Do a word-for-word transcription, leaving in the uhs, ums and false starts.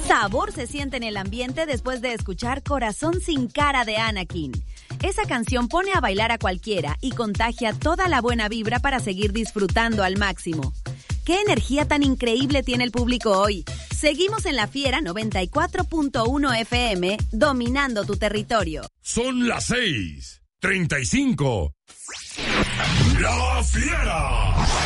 sabor se siente en el ambiente después de escuchar Corazón sin cara de Anakin? Esa canción pone a bailar a cualquiera y contagia toda la buena vibra para seguir disfrutando al máximo. ¿Qué energía tan increíble tiene el público hoy? Seguimos en La Fiera noventa y cuatro punto uno F M, dominando tu territorio. Son las seis, treinta y cinco. La Fiera.